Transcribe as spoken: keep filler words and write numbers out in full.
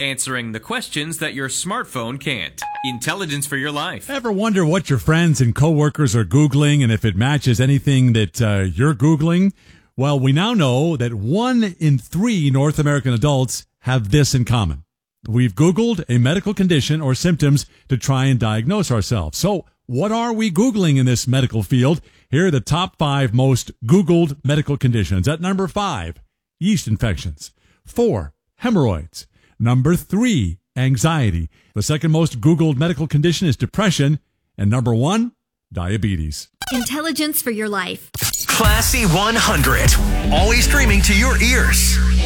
answering the questions that your smartphone can't. Intelligence for your life. Ever wonder what your friends and coworkers are Googling and if it matches anything that uh, you're Googling? Well, we now know that one in three North American adults have this in common. We've Googled a medical condition or symptoms to try and diagnose ourselves. So what are we Googling in this medical field? Here are the top five most Googled medical conditions. At number five, yeast infections. Four, hemorrhoids. Number three, anxiety. The second most Googled medical condition is depression. And number one, diabetes. Intelligence for your life. Classy one hundred. Always streaming to your ears.